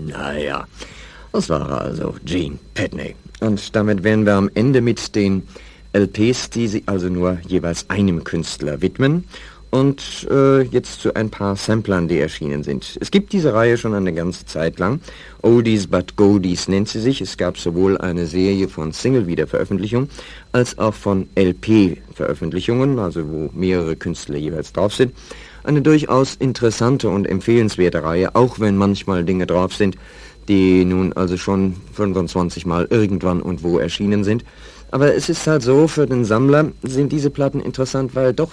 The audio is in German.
Naja, das war also Gene Padney. Und damit wären wir am Ende mit den LPs, die sie also nur jeweils einem Künstler widmen. Und jetzt zu ein paar Samplern, die erschienen sind. Es gibt diese Reihe schon eine ganze Zeit lang. Oldies but Goldies nennt sie sich. Es gab sowohl eine Serie von Single-Wiederveröffentlichungen als auch von LP-Veröffentlichungen, also wo mehrere Künstler jeweils drauf sind. Eine durchaus interessante und empfehlenswerte Reihe, auch wenn manchmal Dinge drauf sind, die nun also schon 25 Mal irgendwann und wo erschienen sind. Aber es ist halt so, für den Sammler sind diese Platten interessant, weil doch